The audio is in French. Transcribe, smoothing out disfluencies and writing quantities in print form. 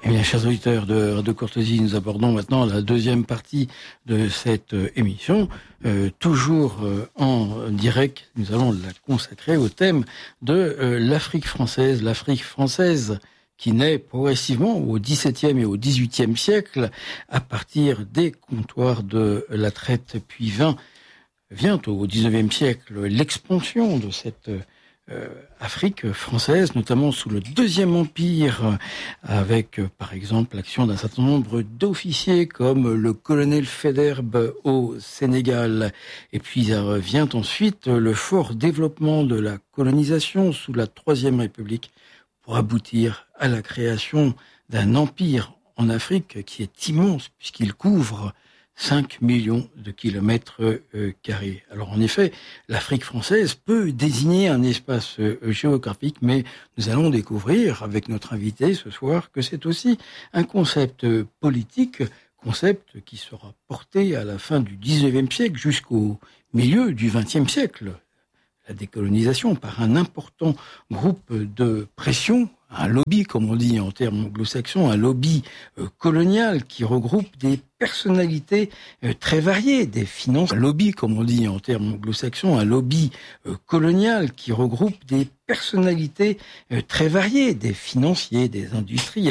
Eh bien, chers auditeurs de Radio Courtoisie, nous abordons maintenant la deuxième partie de cette émission. Toujours en direct, nous allons la consacrer au thème de l'Afrique française. L'Afrique française qui naît progressivement au XVIIe et au XVIIIe siècle, à partir des comptoirs de la traite, puis vient au XIXe siècle l'expansion de cette Afrique française, notamment sous le Deuxième Empire, avec par exemple l'action d'un certain nombre d'officiers comme le colonel Faidherbe au Sénégal. Et puis vient ensuite le fort développement de la colonisation sous la Troisième République pour aboutir à la création d'un empire en Afrique qui est immense puisqu'il couvre 5 millions de kilomètres carrés. Alors en effet, l'Afrique française peut désigner un espace géographique, mais nous allons découvrir avec notre invité ce soir que c'est aussi un concept politique, concept qui sera porté à la fin du XIXe siècle jusqu'au milieu du XXe siècle. La décolonisation par un important groupe de pression, un lobby, comme on dit en termes anglo-saxons, un lobby colonial qui regroupe des personnalités très variées, des finances. Un lobby, comme on dit en termes anglo-saxons, un lobby colonial qui regroupe des personnalités très variées, des financiers, des industriels.